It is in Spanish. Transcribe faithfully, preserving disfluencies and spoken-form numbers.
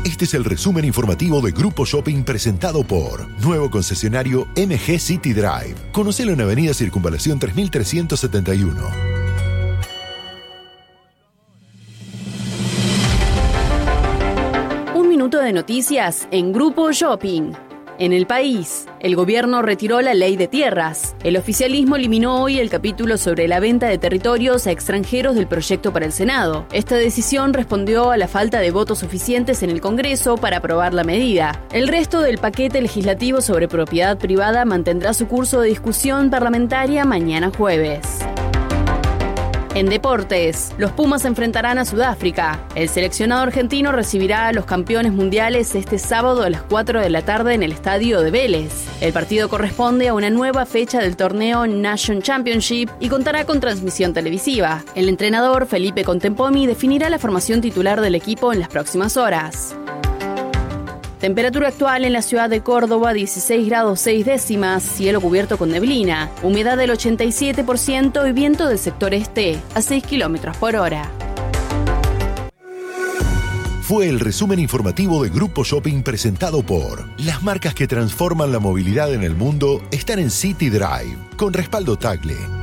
Este es el resumen informativo de Grupo Shopping presentado por Nuevo Concesionario M G City Drive. Conocelo en Avenida Circunvalación tres mil trescientos setenta y uno. Un minuto de noticias en Grupo Shopping. En el país, el gobierno retiró la ley de tierras. El oficialismo eliminó hoy el capítulo sobre la venta de territorios a extranjeros del proyecto para el Senado. Esta decisión respondió a la falta de votos suficientes en el Congreso para aprobar la medida. El resto del paquete legislativo sobre propiedad privada mantendrá su curso de discusión parlamentaria mañana jueves. En deportes, los Pumas enfrentarán a Sudáfrica. El seleccionado argentino recibirá a los campeones mundiales este sábado a las cuatro de la tarde en el estadio de Vélez. El partido corresponde a una nueva fecha del torneo Nation Championship y contará con transmisión televisiva. El entrenador Felipe Contempomi definirá la formación titular del equipo en las próximas horas. Temperatura actual en la ciudad de Córdoba, dieciséis grados seis décimas, cielo cubierto con neblina, humedad del ochenta y siete por ciento y viento del sector este a seis kilómetros por hora. Fue el resumen informativo de Grupo Shopping presentado por las marcas que transforman la movilidad en el mundo están en City Drive, con respaldo Tagle.